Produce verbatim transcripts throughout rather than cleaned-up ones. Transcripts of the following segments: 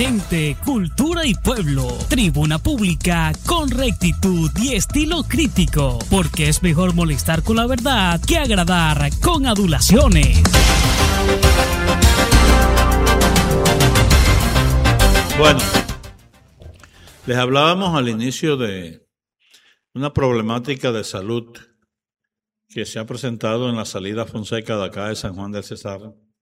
Gente, cultura y pueblo. Tribuna pública con rectitud y estilo crítico. Porque es mejor molestar con la verdad que agradar con adulaciones. Bueno, les hablábamos al inicio de una problemática de salud que se ha presentado en la salida Fonseca de acá de San Juan del Cesar,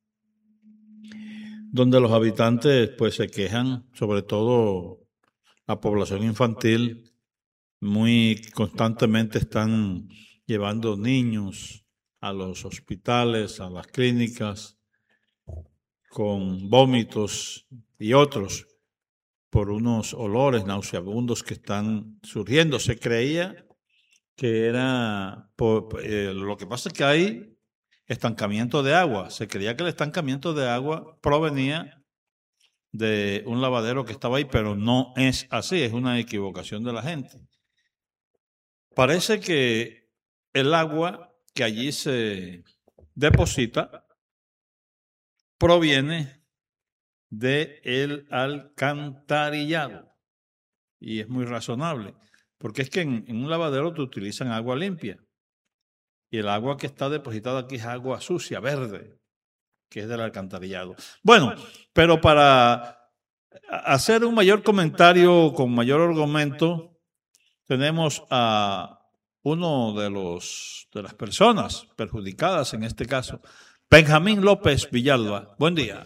donde los habitantes pues se quejan, sobre todo la población infantil, muy constantemente están llevando niños a los hospitales, a las clínicas, con vómitos y otros, por unos olores nauseabundos que están surgiendo. Se creía que era, por, eh, lo que pasa es que hay estancamiento de agua. Se creía que el estancamiento de agua provenía de un lavadero que estaba ahí, pero no es así, es una equivocación de la gente. Parece que el agua que allí se deposita proviene del alcantarillado, y es muy razonable, porque es que en, en un lavadero te utilizan agua limpia, y el agua que está depositada aquí es agua sucia, verde, que es del alcantarillado. Bueno, pero para hacer un mayor comentario con mayor argumento, tenemos a uno de los de las personas perjudicadas en este caso, Benjamín López Villalba. Buen día.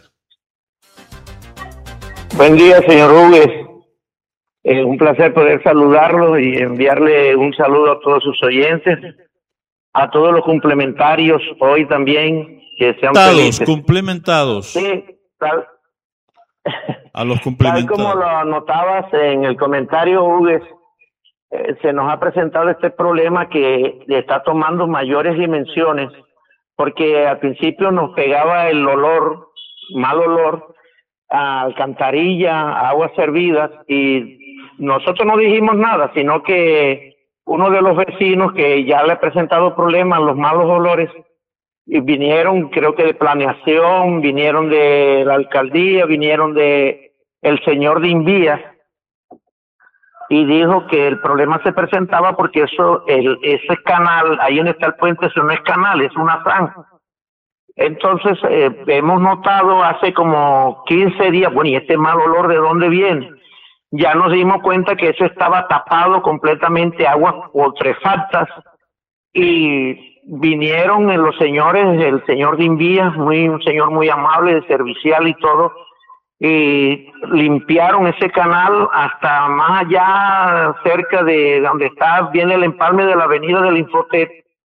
Buen día, señor Hugues. Eh, un placer poder saludarlo y enviarle un saludo a todos sus oyentes, a todos los complementarios hoy también, que sean felices. Complementados. Sí, tal, a los complementados. Tal como lo anotabas en el comentario, Hugues, eh, se nos ha presentado este problema que está tomando mayores dimensiones, porque al principio nos pegaba el olor, mal olor, a alcantarilla, a aguas servidas, y nosotros no dijimos nada, sino que uno de los vecinos que ya le ha presentado problemas, los malos olores, y vinieron, creo que de planeación, vinieron de la alcaldía, vinieron de el señor de Invías, y dijo que el problema se presentaba porque eso, el, ese canal, ahí donde está el puente, eso no es canal, es una zanja. Entonces, eh, hemos notado hace como quince días, bueno, ¿y este mal olor de dónde viene? Ya nos dimos cuenta que eso estaba tapado completamente, aguas putrefactas, y vinieron los señores, el señor de Invías, muy, un señor muy amable, de servicial y todo, y limpiaron ese canal hasta más allá, cerca de donde está, viene el empalme de la avenida del Infotet,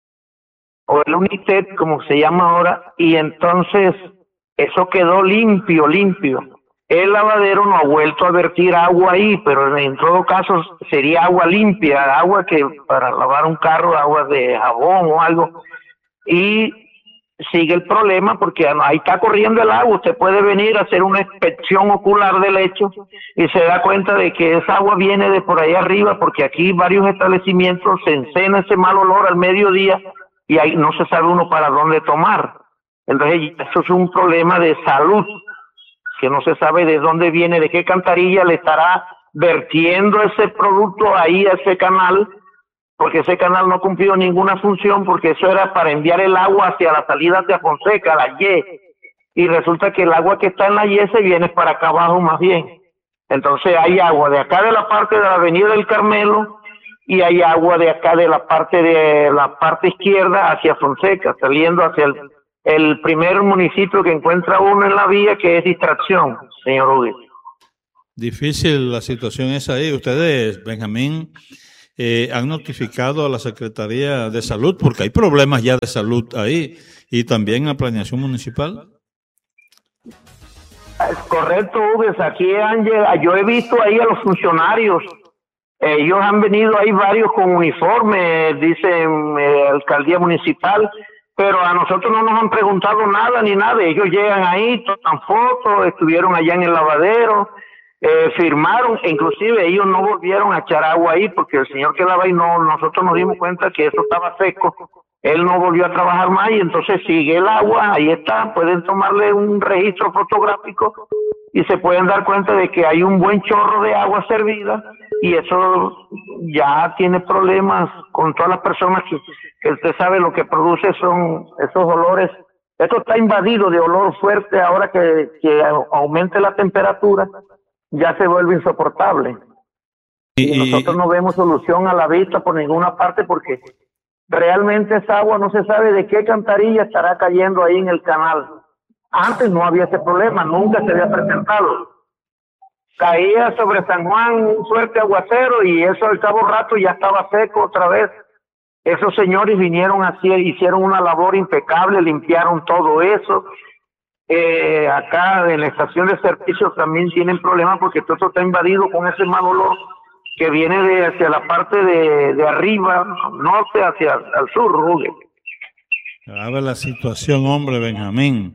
o el Unitet, como se llama ahora, y entonces eso quedó limpio, limpio. El lavadero no ha vuelto a vertir agua ahí, pero en todo caso sería agua limpia, agua que para lavar un carro, agua de jabón o algo, y sigue el problema porque ahí está corriendo el agua. Usted puede venir a hacer una inspección ocular del hecho y se da cuenta de que esa agua viene de por ahí arriba, porque aquí varios establecimientos se encena ese mal olor al mediodía, y ahí no se sabe uno para dónde tomar. Entonces, eso es un problema de salud, que no se sabe de dónde viene, de qué alcantarilla le estará vertiendo ese producto ahí a ese canal, porque ese canal no cumplió ninguna función, porque eso era para enviar el agua hacia la salida de Fonseca, la Y, y resulta que el agua que está en la Y se viene para acá abajo más bien. Entonces hay agua de acá de la parte de la avenida del Carmelo, y hay agua de acá de la parte de la parte izquierda hacia Fonseca, saliendo hacia el, el primer municipio que encuentra uno en la vía, que es Distracción, señor Hugues. Difícil la situación esa ahí. Ustedes, Benjamín, eh, han notificado a la Secretaría de Salud, porque hay problemas ya de salud ahí, y también a Planeación Municipal. Es correcto, Hugues. Aquí han llegado, yo he visto ahí a los funcionarios. Ellos han venido ahí varios con uniformes, dicen eh, alcaldía municipal, pero a nosotros no nos han preguntado nada ni nada. Ellos llegan ahí, toman fotos, estuvieron allá en el lavadero, eh, firmaron, inclusive ellos no volvieron a echar agua ahí porque el señor que lava ahí, no, nosotros nos dimos cuenta que eso estaba seco, él no volvió a trabajar más y entonces sigue el agua, ahí está, pueden tomarle un registro fotográfico y se pueden dar cuenta de que hay un buen chorro de agua servida y eso ya tiene problemas con todas las personas que, que usted sabe lo que produce son esos olores. Esto está invadido de olor fuerte ahora que, que aumente la temperatura, ya se vuelve insoportable. Y, y nosotros no vemos solución a la vista por ninguna parte porque realmente esa agua no se sabe de qué alcantarilla estará cayendo ahí en el canal. Antes no había ese problema, nunca se había presentado. Caía sobre San Juan un fuerte aguacero y eso al cabo rato ya estaba seco otra vez. Esos señores vinieron así, hicieron una labor impecable, limpiaron todo eso. Eh, acá en la estación de servicio también tienen problemas porque todo eso está invadido con ese mal olor que viene de hacia la parte de, de arriba, norte hacia al sur, Ruge. Grave la situación, hombre, Benjamín.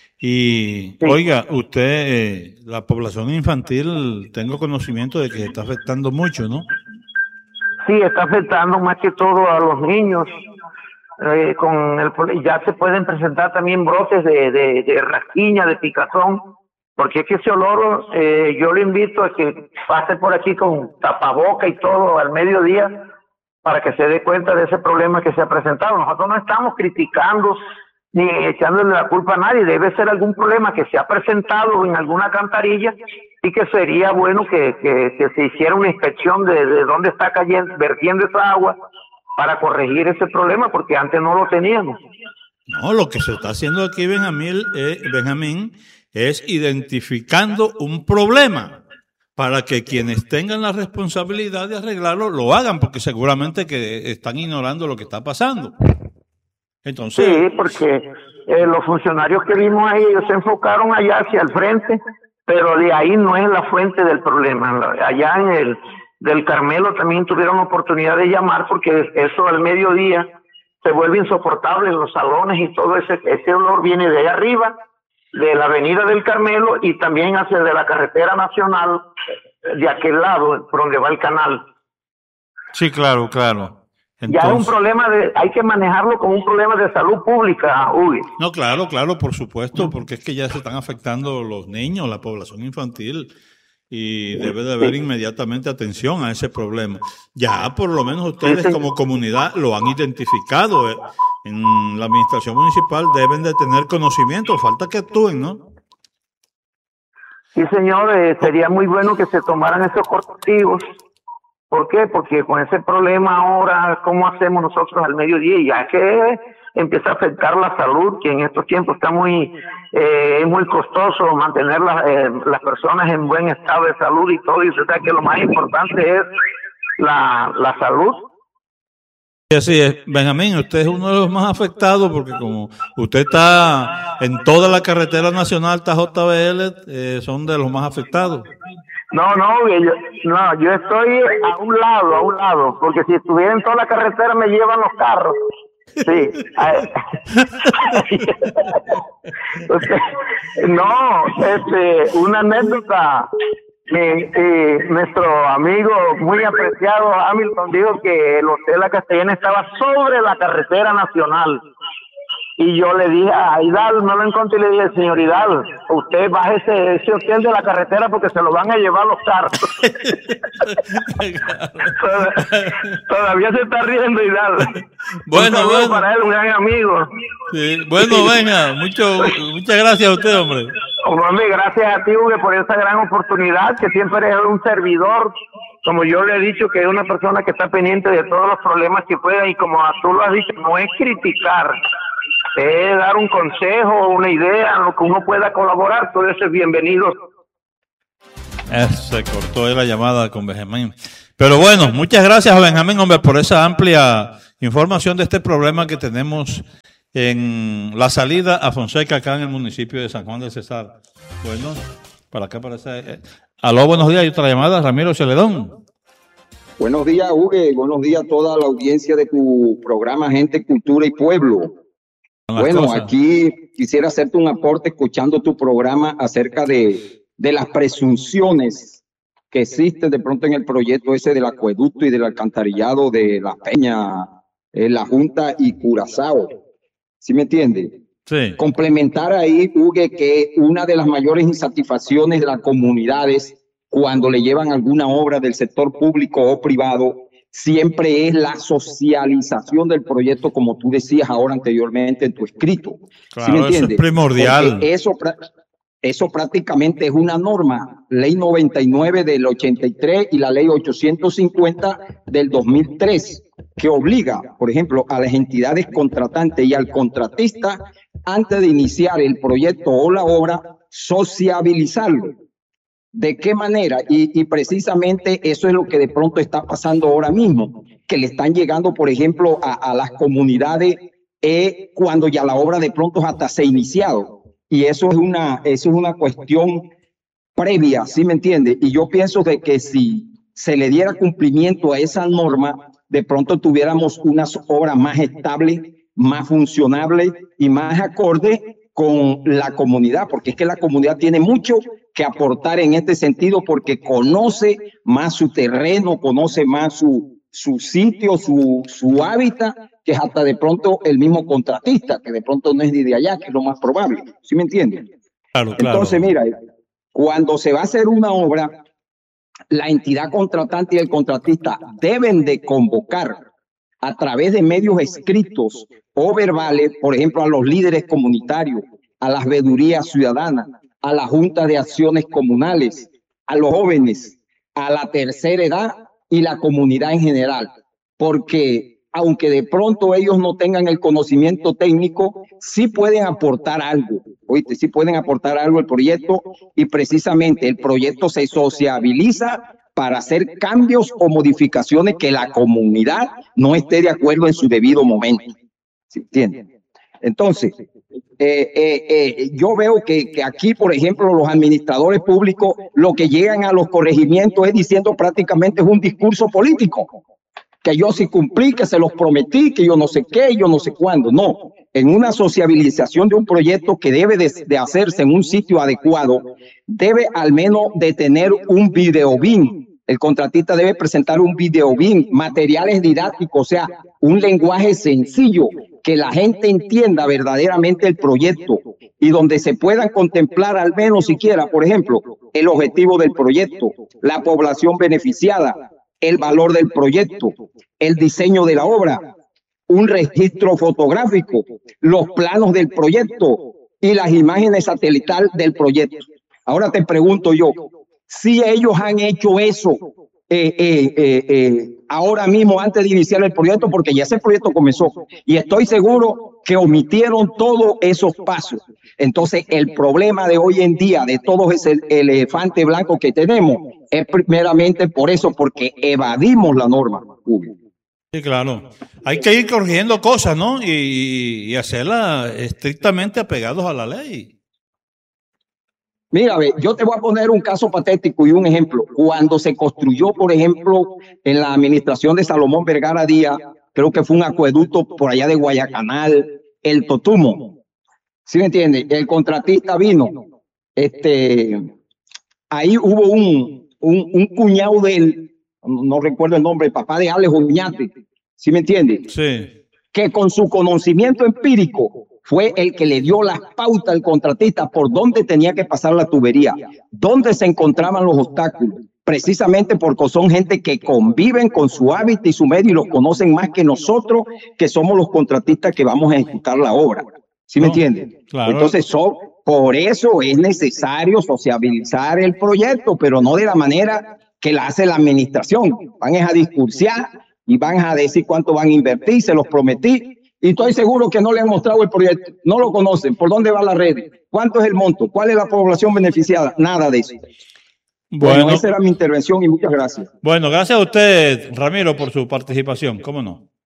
Y, sí. Oiga, usted, eh, la población infantil, tengo conocimiento de que se está afectando mucho, ¿no? Sí, está afectando más que todo a los niños. Eh, con el ya se pueden presentar también brotes de, de, de rasquiña, de picazón, porque es que ese olor, eh, yo le invito a que pase por aquí con tapaboca y todo al mediodía para que se dé cuenta de ese problema que se ha presentado. Nosotros no estamos criticando ni echándole la culpa a nadie, debe ser algún problema que se ha presentado en alguna alcantarilla y que sería bueno que, que, que se hiciera una inspección de, de dónde está cayendo, vertiendo esa agua para corregir ese problema, porque antes no lo teníamos. No, lo que se está haciendo aquí, Benjamín, eh, Benjamín, es identificando un problema para que quienes tengan la responsabilidad de arreglarlo lo hagan, porque seguramente que están ignorando lo que está pasando. Entonces, sí, porque eh, los funcionarios que vimos ahí, ellos se enfocaron allá hacia el frente, pero de ahí no es la fuente del problema. Allá en el del Carmelo también tuvieron oportunidad de llamar porque eso al mediodía se vuelve insoportable en los salones y todo ese, ese olor viene de allá arriba, de la avenida del Carmelo y también hacia de la carretera nacional de aquel lado, por donde va el canal. Sí, claro, claro. Entonces, ya es un problema de, hay que manejarlo como un problema de salud pública, Uy. No, claro, claro, por supuesto, porque es que ya se están afectando los niños, la población infantil, y debe de haber sí. inmediatamente atención a ese problema. Ya por lo menos ustedes sí, sí. como comunidad lo han identificado. Eh. En la administración municipal deben de tener conocimiento, falta que actúen, ¿no? Sí, señor, eh, sería muy bueno que se tomaran esos correctivos. ¿Por qué? Porque con ese problema ahora, ¿cómo hacemos nosotros al mediodía? Ya que empieza a afectar la salud, que en estos tiempos está muy, eh, es muy costoso mantener la, eh, las personas en buen estado de salud y todo, y usted sabe que lo más importante es la, la salud. Sí, así es. Benjamín, usted es uno de los más afectados porque como usted está en toda la carretera nacional, T J B L, eh, son de los más afectados. No, no, yo, no, yo estoy a un lado, a un lado, porque si estuviera en toda la carretera me llevan los carros. Sí. No, este, una anécdota. Eh, eh, nuestro amigo muy apreciado Hamilton dijo que el Hotel La Castellana estaba sobre la carretera nacional. Y yo le dije a Hidalgo, no lo encontré y le dije, señor Hidalgo, usted baje ese, ese hotel de la carretera porque se lo van a llevar los carros. Todavía se está riendo Hidalgo. Bueno, un bueno. Para él, un gran amigo. Sí. Bueno, venga, mucho, muchas gracias a usted, hombre. Hombre, gracias a ti, Hugo, por esa gran oportunidad, que siempre eres un servidor. Como yo le he dicho, que es una persona que está pendiente de todos los problemas que pueda, y como tú lo has dicho, no es criticar, es dar un consejo, una idea, en lo que uno pueda colaborar, todo eso es bienvenido. Eh, se cortó la llamada con Benjamín. Pero bueno, muchas gracias a Benjamín, hombre, por esa amplia información de este problema que tenemos en la salida a Fonseca, acá en el municipio de San Juan del Cesar. Bueno, para acá parece... Eh. Aló, buenos días, hay otra llamada, Ramiro Celedón. Buenos días, Hugo, buenos días a toda la audiencia de tu programa Gente, Cultura y Pueblo. Bueno, cosas. Aquí quisiera hacerte un aporte escuchando tu programa acerca de, de las presunciones que existen de pronto en el proyecto ese del acueducto y del alcantarillado de La Peña, eh, La Junta y Curazao. ¿Sí me entiende? Sí. Complementar ahí, Hugo, que una de las mayores insatisfacciones de las comunidades cuando le llevan alguna obra del sector público o privado siempre es la socialización del proyecto, como tú decías ahora anteriormente en tu escrito. Claro, ¿Sí me entiendes? Eso es primordial. Porque eso, eso prácticamente es una norma, ley noventa y nueve del ochenta y tres y la ley ochocientos cincuenta del dos mil tres, que obliga, por ejemplo, a las entidades contratantes y al contratista, antes de iniciar el proyecto o la obra, sociabilizarlo. ¿De qué manera? Y, y precisamente eso es lo que de pronto está pasando ahora mismo, que le están llegando, por ejemplo, a, a las comunidades eh, cuando ya la obra de pronto hasta se ha iniciado. Y eso es una, eso es una cuestión previa, ¿sí me entiende? Y yo pienso de que si se le diera cumplimiento a esa norma, de pronto tuviéramos unas obras más estables, más funcionables y más acordes con la comunidad, porque es que la comunidad tiene mucho que aportar en este sentido, porque conoce más su terreno, conoce más su, su sitio, su, su hábitat, que es hasta de pronto el mismo contratista, que de pronto no es ni de allá, que es lo más probable. ¿Sí me entienden? Claro, claro. Entonces, mira, cuando se va a hacer una obra, la entidad contratante y el contratista deben de convocar a través de medios escritos o verbales, por ejemplo, a los líderes comunitarios, a las veedurías ciudadanas, a las juntas de acciones comunales, a los jóvenes, a la tercera edad y la comunidad en general, porque aunque de pronto ellos no tengan el conocimiento técnico, sí pueden aportar algo, oíste, sí pueden aportar algo al proyecto, y precisamente el proyecto se sociabiliza para hacer cambios o modificaciones que la comunidad no esté de acuerdo en su debido momento. ¿Sí entienden? Entonces, eh, eh, eh, yo veo que, que aquí, por ejemplo, los administradores públicos, lo que llegan a los corregimientos es diciendo prácticamente es un discurso político, que yo sí cumplí, que se los prometí, que yo no sé qué, yo no sé cuándo. No, en una sociabilización de un proyecto que debe de, de hacerse en un sitio adecuado, debe al menos de tener un video B I M. El contratista debe presentar un video B I M, materiales didácticos, o sea, un lenguaje sencillo, que la gente entienda verdaderamente el proyecto y donde se puedan contemplar al menos siquiera, por ejemplo, el objetivo del proyecto, la población beneficiada, el valor del proyecto, el diseño de la obra, un registro fotográfico, los planos del proyecto y las imágenes satelitales del proyecto. Ahora te pregunto yo, si ellos han hecho eso eh, eh, eh, eh, ahora mismo antes de iniciar el proyecto, porque ya ese proyecto comenzó y estoy seguro que omitieron todos esos pasos. Entonces el problema de hoy en día de todos ese elefante blanco que tenemos es primeramente por eso, porque evadimos la norma. Sí, claro. Hay que ir corrigiendo cosas, ¿no? Y, y hacerlas estrictamente apegados a la ley. Mira, ve, yo te voy a poner un caso patético y un ejemplo. Cuando se construyó, por ejemplo, en la administración de Salomón Vergara Díaz, creo que fue un acueducto por allá de Guayacanal, el Totumo. ¿Sí me entiende? El contratista vino. Este, ahí hubo un, un, un cuñado de él, no recuerdo el nombre, el papá de Alex Oñate. ¿Sí me entiende? Sí. Que con su conocimiento empírico fue el que le dio las pautas al contratista por dónde tenía que pasar la tubería, dónde se encontraban los obstáculos, precisamente porque son gente que conviven con su hábitat y su medio y los conocen más que nosotros, que somos los contratistas que vamos a ejecutar la obra. ¿Sí me no, entienden? Claro. Entonces, so, por eso es necesario sociabilizar el proyecto, pero no de la manera que la hace la administración. Van a discursiar y van a decir cuánto van a invertir, se los prometí. Y estoy seguro que no le han mostrado el proyecto, no lo conocen, por dónde va la red, cuánto es el monto, cuál es la población beneficiada, nada de eso. Bueno, bueno, esa era mi intervención y muchas gracias. Bueno, gracias a usted, Ramiro, por su participación, ¿cómo no?